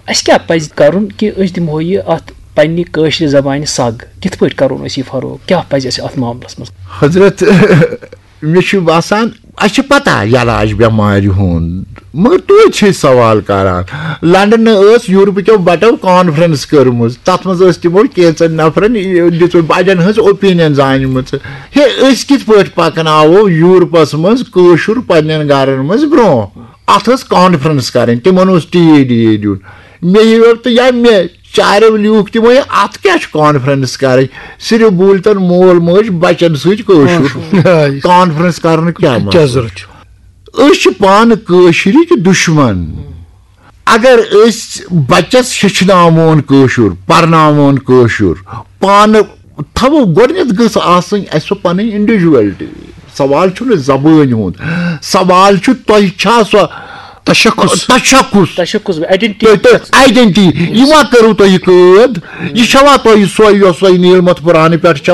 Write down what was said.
अस क्या पज करुन कि अस दिमो ये अत पन्नी कशर जबान सग कित पट करुन अस ये फरोग क्या पज अस अत मामलस मज हजरत मे बासान अस पता इलाज बेमार हुंद मगर तुझ सवाल करान लंडन यूरोप के बटो कॉन्फ्रेंस कर्म तथ मो कैंचन नफरन दित बजन हज ओपिनियन जान हे कित पट पकनो यूरोपस मज कशुर पन्न गरन मज ब्रो अत कॉन्फ्रेंस कर तिमन टी दिन मे तो या मे चार लूख तमो अत क्या कॉन्फ्रेंस कर सिर्फ बोलतन मोल मोज बचन सशुर कॉन्फ्रेंस कर क्या पान कशरिक दुश्मन अगर बच्चस हेचनावन कशुर पर्नावन कशुर पान थवो गोडनेथ गस आसनी असो पन इंडिविजुअलिटी सवाल छु जबान हुंद सवाल छु तोय छा सो तशक्कुस आइडेंटिटी यह करू तुह कद यह छवा तुह सोई नीलमत पुरान पे